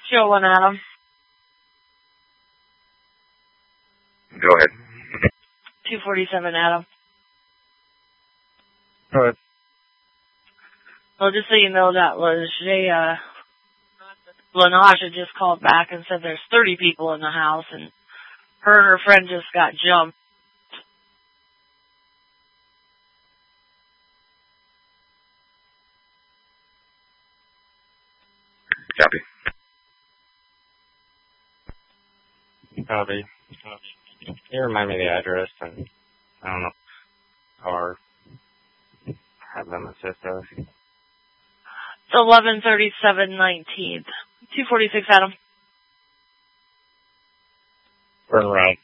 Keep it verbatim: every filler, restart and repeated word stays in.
two oh one Adam. Go ahead. two forty-seven Adam. Go ahead. Well, just so you know, that was Jay, uh, Lanasha just called back and said there's thirty people in the house, and her and her friend just got jumped. Copy. Copy. Can you remind me of the address and, I don't know, or have them assist us? It's eleven thirty-seven nineteenth. two forty-six Adam. Turn right.